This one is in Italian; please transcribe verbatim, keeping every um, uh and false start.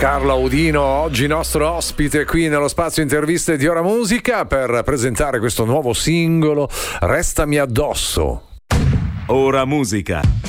Carlo Audino, oggi nostro ospite qui nello spazio interviste di Ora Musica per presentare questo nuovo singolo, Restami addosso. Ora Musica.